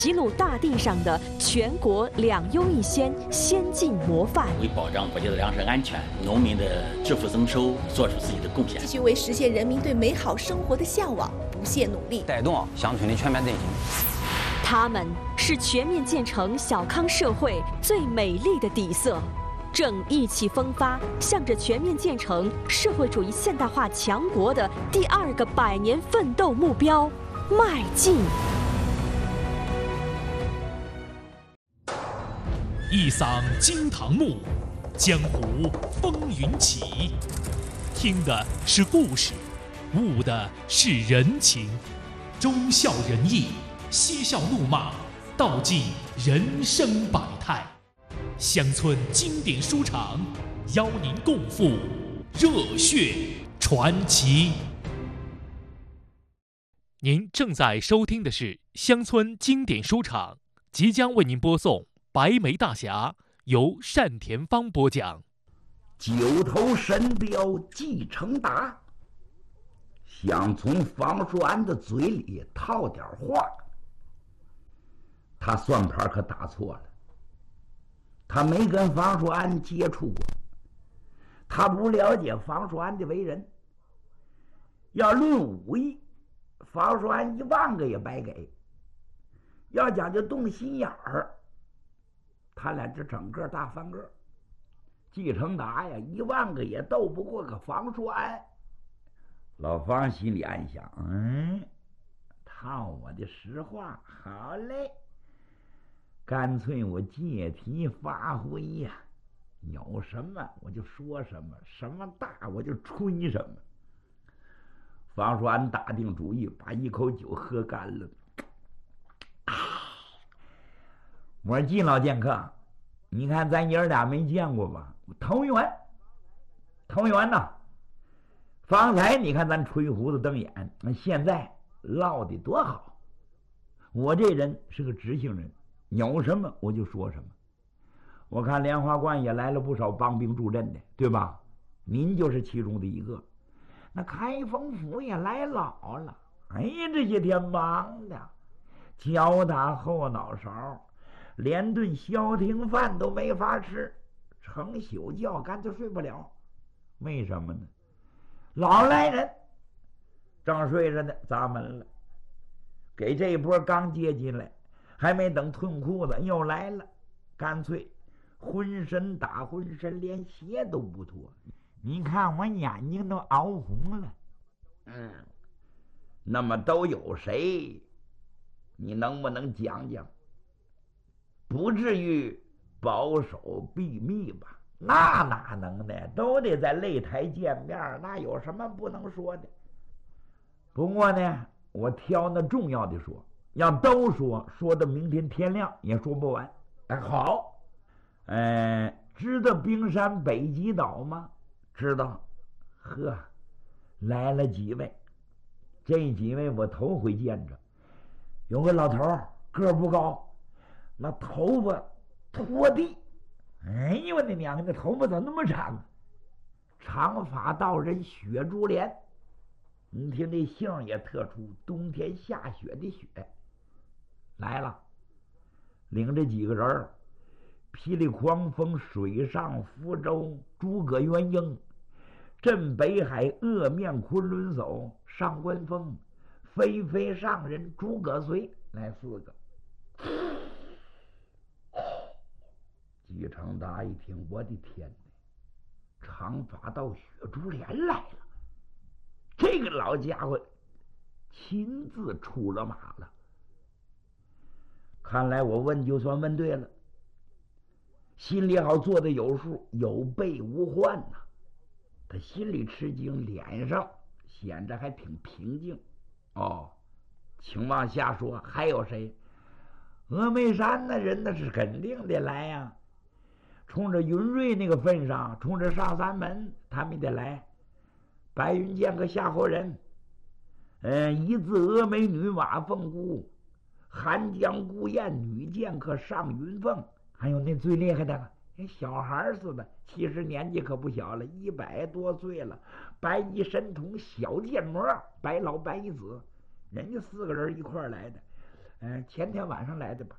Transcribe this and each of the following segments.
齐鲁大地上的全国两优一先先进模范， 为保障国家的粮食安全、农民的致富增收做出自己的贡献， 继续为实现人民对美好生活的向往不懈努力， 带动乡村的全面振兴。 他们是全面建成小康社会最美丽的底色，正意气风发，向着全面建成社会主义现代化强国的第2个100年奋斗目标迈进。 一嗓惊堂木，江湖风云起。听的是故事，悟的是人情，忠孝仁义，嬉笑怒骂，道尽人生百态。乡村经典书场邀您共赴热血传奇。您正在收听的是乡村经典书场，即将为您播送白眉大侠，由单田芳播讲。 九头神镖继承达，想从房叔安的嘴里套点话，他算盘可打错了。他没跟房叔安接触过，他不了解房叔安的为人。要论武艺，房叔安10000个也白给。要讲究动心眼儿，他俩这整个大翻个。继承达呀，10000个也斗不过个房叔安。老方心里暗想，套我的实话，好嘞，干脆我借题发挥呀，有什么我就说什么，什么大我就吹什么。房叔安打定主意，把一口酒喝干了。我说季老剑客，你看咱爷儿俩没见过吧？投缘呐！方才你看咱吹胡子瞪眼，现在唠得多好。我这人是个直性人，有什么我就说什么。我看莲花观也来了不少帮兵助阵的，对吧？您就是其中的一个。那开封府也来老了，哎呀，这些天忙的，脚打后脑勺，连顿消停饭都没法吃，成宿觉干脆睡不了。为什么呢？老来人正睡着呢，砸门了。给这一波刚接进来，还没等褪裤子又来了，干脆浑身打浑身，连鞋都不脱。你看我眼睛都熬红了。那么都有谁？你能不能讲讲？不至于保守秘密吧？那哪能的，都得在擂台见面，那有什么不能说的？不过呢，我挑那重要的说，要都说，说到明天天亮也说不完。好，知道冰山北极岛吗？知道。呵，来了几位，这几位我头回见着。有个老头个儿不高，那头发拖地，哎呦我的娘，那头发怎么那么长啊？长发道人雪珠帘，你听这姓也特殊，冬天下雪的雪。来了，领着几个人，霹雳狂风水上福州，诸葛元英镇北海，恶面昆仑叟上官峰，飞飞上人诸葛绥，来4个。继承达一听，我的天哪，长发道雪珠帘来了，这个老家伙亲自出了马了。看来我问就算问对了，心里好做的有数，有备无患呐。他心里吃惊，脸上显着还挺平静。请往下说，还有谁？峨眉山的人那是肯定得来呀，冲着云瑞那个份上，冲着上三门他们得来。白云剑客夏侯仁，一字峨眉女马凤姑，寒江孤雁女剑客上云凤，还有那最厉害的小孩似的，其实年纪可不小了，100多岁了，白衣神童小剑魔白老白衣子，人家4个人一块来的。 前天晚上来的吧。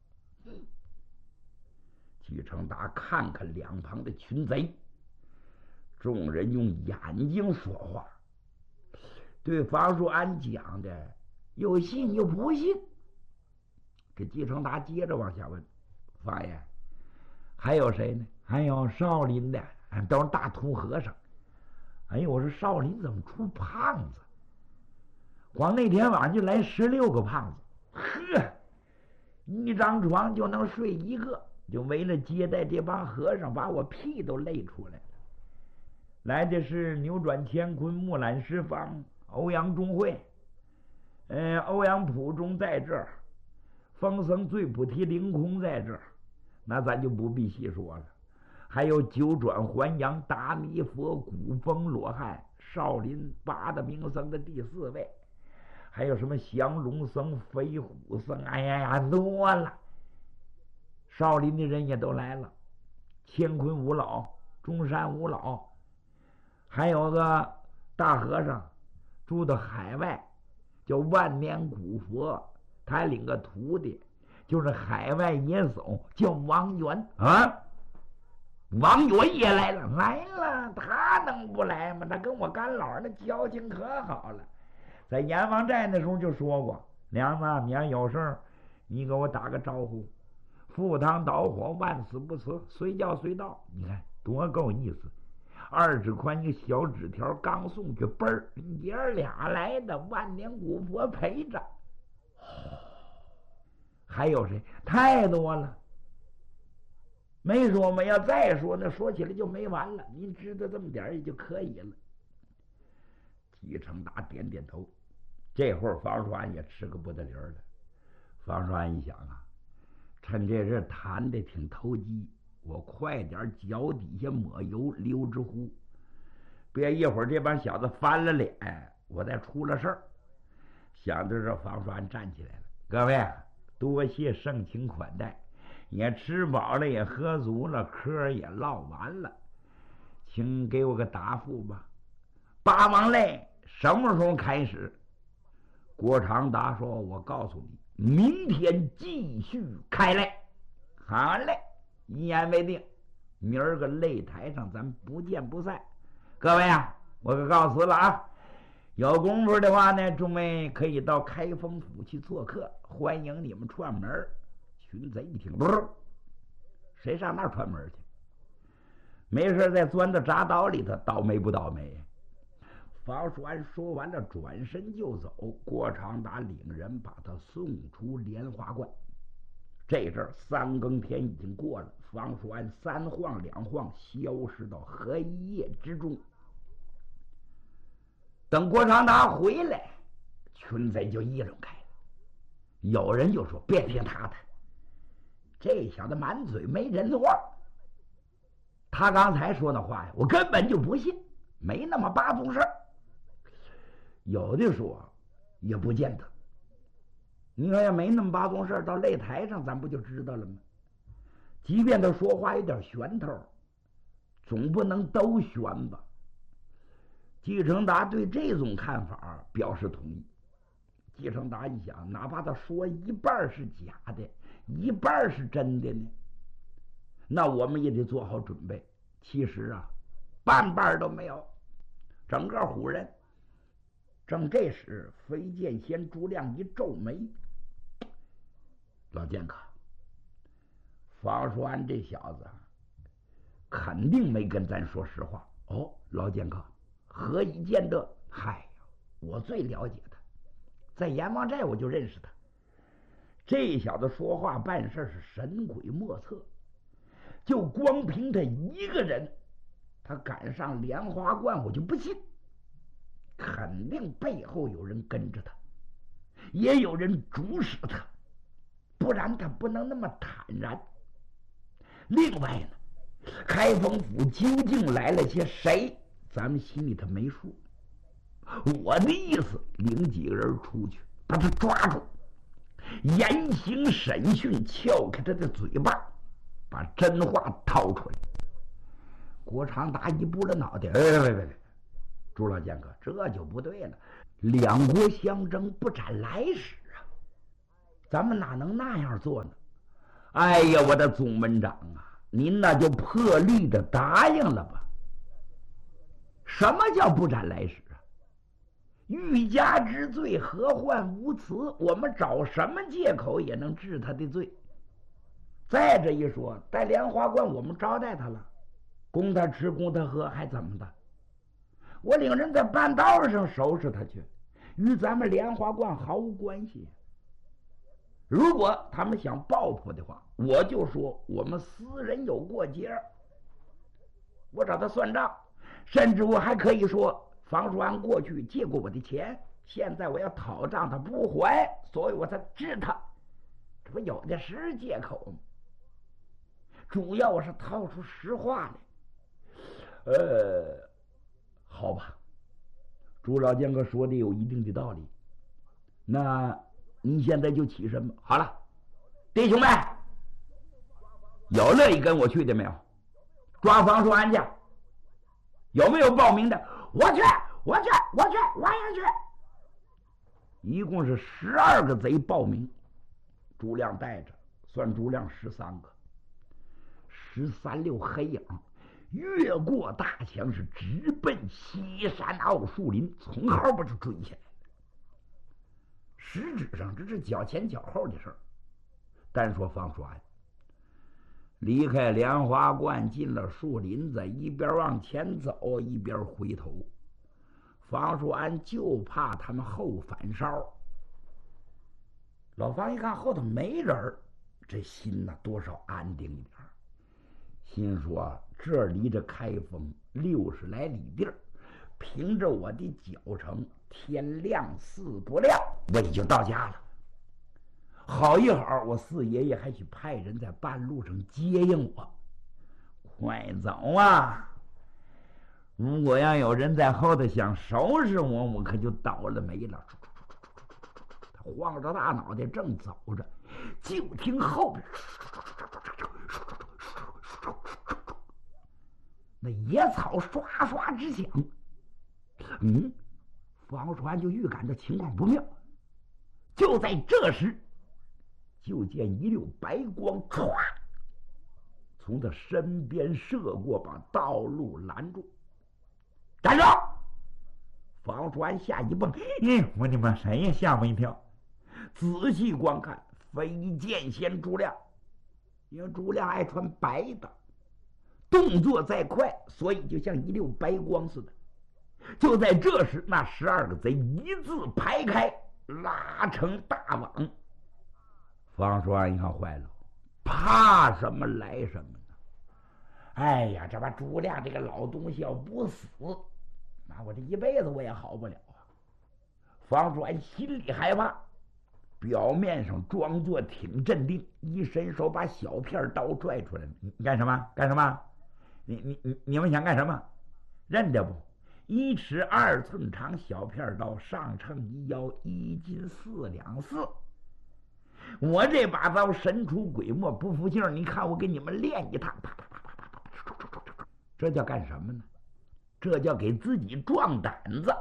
季承达看看两旁的群贼，众人用眼睛说话，对房叔安讲的又信又不信。这季承达接着往下问：房爷，还有谁呢？还有少林的，都是大秃和尚。哎呦，我说少林怎么出胖子？光那天晚上就来16个胖子，呵，一张床就能睡一个，就为了接待这帮和尚，把我屁都累出来了。来的是扭转乾坤、木兰十方、欧阳中会，欧阳普中在这儿，风僧醉菩提凌空在这儿，那咱就不必细说了。还有九转还阳、达弥佛、古风罗汉、少林八大名僧的第4位，还有什么降龙僧、飞虎僧，哎呀，多了。少林的人也都来了，乾坤五老、中山五老，还有个大和尚住到海外，叫万年古佛，他还领个徒弟，就是海外野叟，叫王元啊。王元也来了，他能不来吗？他跟我干老的交情可好了，在阎王寨那时候就说过，娘子，你要有事儿，你给我打个招呼，赴汤蹈火，万死不辞，随叫随到。你看多够意思，2指宽一个小纸条，刚送去，嘣儿，爷儿俩来的，万年古佛陪着。还有谁？太多了，没说嘛，要再说那说起来就没完了，您知道这么点也就可以了。季承达点点头，这会儿房叔安也吃个不得了了。房叔安一想啊，趁这阵谈的挺投机，我快点脚底下抹油溜之乎，别一会儿这帮小子翻了脸，我再出了事儿。想着这，房叔安站起来了，各位多谢盛情款待，也吃饱了，也喝足了，嗑也唠完了，请给我个答复吧。八王泪什么时候开始？郭长达说：“我告诉你，明天继续开来。”好嘞，一言为定。明儿个擂台上咱不见不散。各位啊，我可告辞了啊！有功夫的话呢，众位可以到开封府去做客，欢迎你们串门。群贼一听，不是，谁上那儿串门去？没事再钻到铡刀里头，倒霉不倒霉？房叔安说完了，转身就走。郭长达领人把他送出莲花观。这阵3更天已经过了，房叔安3晃2晃，消失到荷叶之中。等郭长达回来，群贼就议论开了。有人就说：“别听他的，这小子满嘴没人话。他刚才说那话呀，我根本就不信，没那么八宗事儿。”有的说也不见得，你说要没那么八宗事儿，到擂台上咱不就知道了吗？即便他说话有点玄头，总不能都玄吧。季承达对这种看法表示同意。季承达一想，哪怕他说一半是假的，一半是真的呢，那我们也得做好准备。其实啊，半半都没有，整个唬人。正这时，飞剑仙朱亮一皱眉：“老剑客，房叔安这小子肯定没跟咱说实话。”“哦，老剑客，何以见得？”“嗨呀，我最了解他，在阎王寨我就认识他。这小子说话办事是神鬼莫测，就光凭他一个人，他敢上莲花观，我就不信。肯定背后有人跟着他，也有人主使他，不然他不能那么坦然。另外呢，开封府究竟来了些谁，咱们心里头没数。我的意思，领几个人出去，把他抓住，严刑审讯，撬开他的嘴巴，把真话掏出来。”郭长达一拨了脑袋：“别，朱老剑客，这就不对了。两国相争不斩来使啊， 咱们哪能那样做呢？哎呀，我的总门长啊，您那就破例的答应了吧。什么叫不斩来使啊？欲加之罪，何患无辞？我们找什么借口也能治他的罪。再这一说，在莲花观我们招待他了，供他吃供他喝，还怎么的？我领人在半道上收拾他去，与咱们莲花观毫无关系。如果他们想报复的话，我就说我们私人有过节，我找他算账，甚至我还可以说房叔安过去借过我的钱，现在我要讨账他不还，所以我才治他，这不有的是借口吗？主要我是套出实话来。好吧，朱老剑哥说的有一定的道理，那您现在就起身吧。好了，弟兄们，有乐意跟我去的没有？抓房叔安去，有没有报名的？我去，我也去。一共是12个贼报名，朱亮带着，算朱亮13个，13溜黑影越过大墙，是直奔西山奥树林，从后边就追下来了。实质上这是脚前脚后的事儿。单说方叔安离开莲花观，进了树林子，一边往前走一边回头。方叔安就怕他们后反烧。老方一看后头没人，这心呢多少安定一点，心说这离着开封60来里地儿，凭着我的脚程，天亮4不亮我也就到家了。好一好，我四爷爷还去派人在半路上接应我。快走啊！如果要有人在后头想收拾我，我可就倒了霉了。他晃着大脑袋正走着，就听后边那野草刷刷直响。方叔安就预感到情况不妙。就在这时，就见一溜白光唰从他身边射过，把道路拦住。站住！方叔安吓一蹦，我的妈，谁呀？吓我一跳。仔细观看，飞剑仙朱亮，因为朱亮爱穿白的，动作再快，所以就像一溜白光似的。就在这时，那12个贼一字排开，拉成大网。方叔安一看坏了，怕什么来什么呢？哎呀，这把朱亮这个老东西要不死，那我这一辈子我也好不了啊！方叔安心里害怕，表面上装作挺镇定，一伸手把小片刀拽出来。你干什么？干什么？你们想干什么？认得不？1尺2寸长小片刀，上称1腰，1斤4两4。我这把刀神出鬼没，不服劲儿，你看我给你们练一趟，啪啪啪啪啪啪，这叫干什么呢？这叫给自己壮胆子。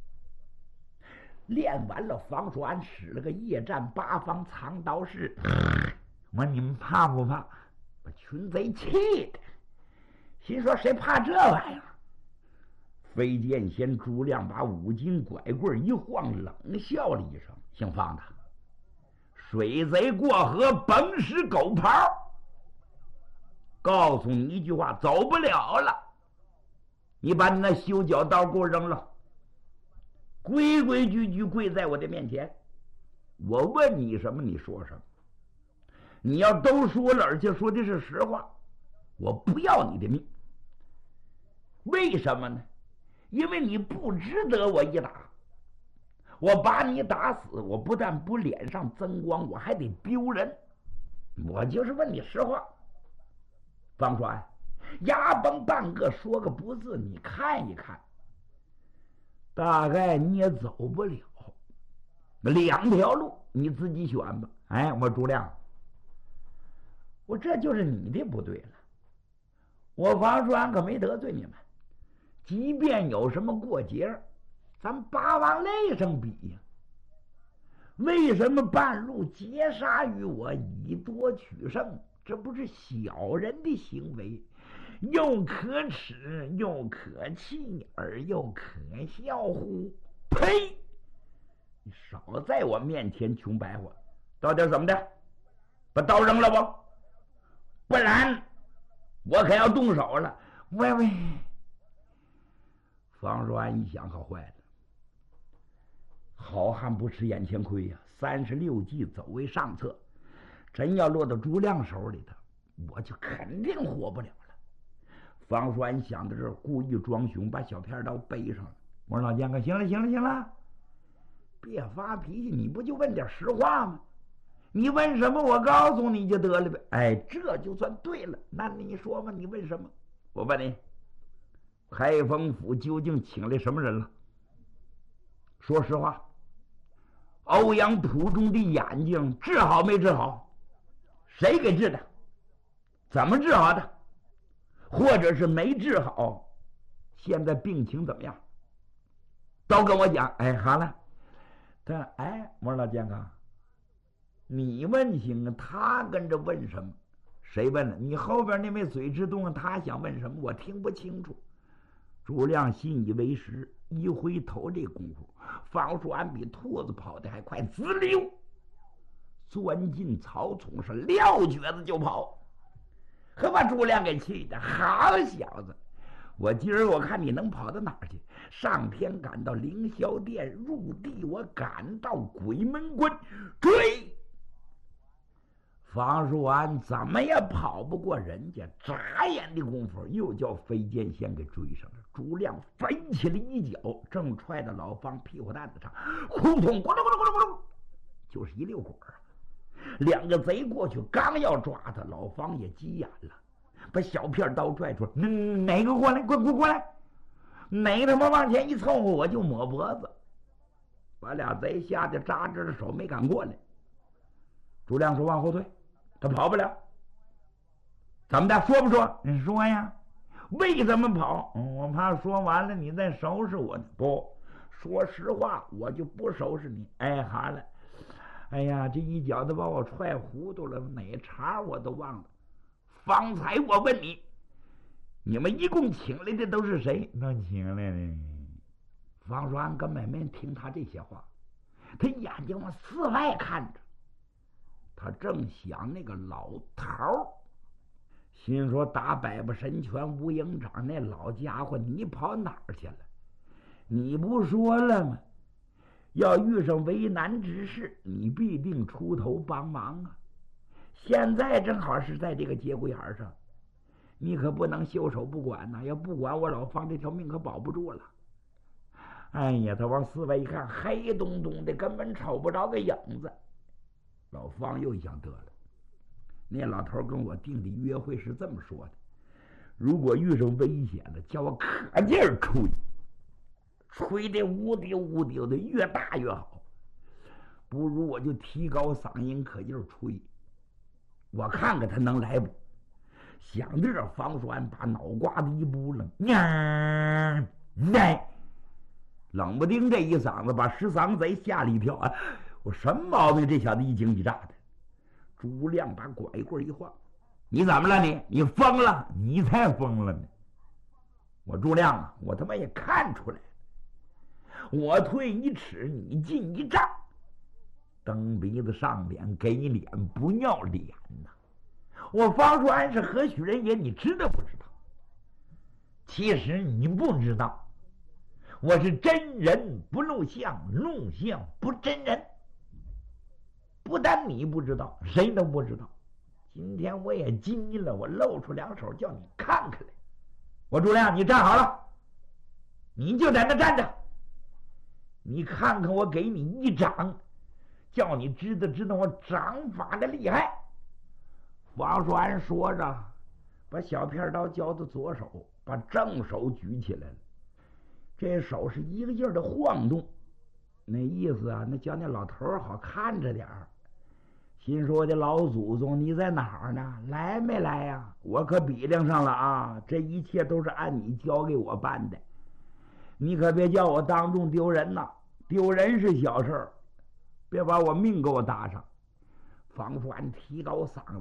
练完了，方叔安使了个夜战八方藏刀式。我说你们怕不怕？把群贼气的，心说谁怕这玩意儿？飞剑仙朱亮把5斤拐棍一晃，冷笑了一声：“姓方的，水贼过河，甭使狗刨。告诉你一句话，走不了了。你把你那修脚刀给我扔了，规规矩矩跪在我的面前。我问你什么，你说什么。你要都说了，而且说的是实话，我不要你的命。为什么呢？因为你不值得我一打。我把你打死，我不但不脸上增光，我还得丢人。我就是问你实话。方叔安，牙崩半个说个不字，你看一看，大概你也走不了。2条路你自己选吧。哎，我朱亮，我这就是你的不对了。我方叔安可没得罪你们，即便有什么过节，咱8往内上比呀。 为什么半路截杀于我，以夺取胜？这不是小人的行为，又可耻又可气，而又可笑乎？呸！你少在我面前穷白话，到底怎么的？把刀扔了不然我可要动手了。喂，方若安一想，可坏了，好汉不吃眼前亏呀！36计走为上策，真要落到朱亮手里头，我就肯定活不了了。方若安想到这儿，故意装凶，把小片刀背上了。我说老剑客，行了，别发脾气，你不就问点实话吗？你问什么，我告诉你就得了呗。哎，这就算对了。那你说吧，你问什么？我问你，开封府究竟请来什么人了？说实话，欧阳普中的眼睛治好没治好？谁给治的？怎么治好的？或者是没治好？现在病情怎么样？都跟我讲。哎，好了，我说老健康，你问行，他跟着问什么？谁问了？你后边那位嘴吃动，他想问什么？我听不清楚。朱亮信以为实，一回头，这功夫，方树安比兔子跑得还快，滋溜钻进草丛上，撂蹶子就跑，可把朱亮给气的。好小子，我今儿我看你能跑到哪儿去？上天赶到凌霄殿，入地我赶到鬼门关，追！方树安怎么也跑不过人家，眨眼的功夫又叫飞剑仙给追上了。朱亮飞起了一脚，正踹到老方屁股蛋子上，呼通咕噜咕噜咕噜咕噜，就是一溜滚儿。两个贼过去刚要抓他，老方也急眼了，把小片刀拽出来，哪个过来？过来！哪他妈往前一凑合，我就抹脖子。把俩贼吓得扎着的手没敢过来。朱亮说往后退，他跑不了。怎么的？说不说？你说呀。为什么跑？我怕说完了你再收拾我呢。不说实话，我就不收拾你。哎，好了。哎呀，这一脚都把我踹糊涂了，哪茬我都忘了。方才我问你，你们一共请来的都是谁？那请来的方若安根本没听他这些话，他眼睛往寺外看着，他正想那个老头儿，心说打百步神拳无影掌，那老家伙你跑哪儿去了？你不说了吗？要遇上为难之事，你必定出头帮忙啊！现在正好是在这个节骨眼上，你可不能袖手不管呐！要不管，我老方这条命可保不住了。哎呀，他往寺外一看，黑咚咚的，根本瞅不着个影子。老方又想得了，那老头跟我定的约会是这么说的：如果遇上危险了，叫我可劲儿吹得乌丢乌丢的，越大越好。不如我就提高嗓音，可劲儿吹，我看看他能来不？想这，方树安把脑瓜子一拨楞，冷不丁这一嗓子把十三贼吓了一跳啊！我什么毛病？这小子一惊一乍的。朱亮把拐棍一晃：“你怎么了？你疯了？你才疯了呢！我朱亮啊，我他妈也看出来了。我退一尺，你进一丈，蹬鼻子上脸，给脸不要脸呐！我方树安是何许人也？你知道不知道？其实你不知道，我是真人不露相，露相不真人。不但你不知道，谁都不知道。今天我也急了，我露出两手叫你看看来。我朱亮，你站好了，你就在那站着。你看看我给你一掌，叫你知道我掌法的厉害。”王树安说着，把小片刀交到左手，把正手举起来了。这手是一个劲儿的晃动，那意思啊，那叫那老头好看着点儿。心说的老祖宗你在哪儿呢？来没来呀？我可比量上了啊！这一切都是按你教给我办的，你可别叫我当众丢人呐！丢人是小事儿， 别把我命给我搭上。方叔安提高嗓